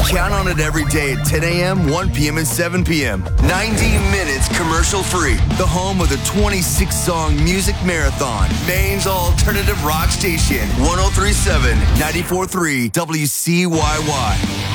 Count on it every day at 10 a.m., 1 p.m., and 7 p.m. 90 minutes commercial-free. The home of the 26-song music marathon. Maine's alternative rock station. 103.7, 94.3 WCYY.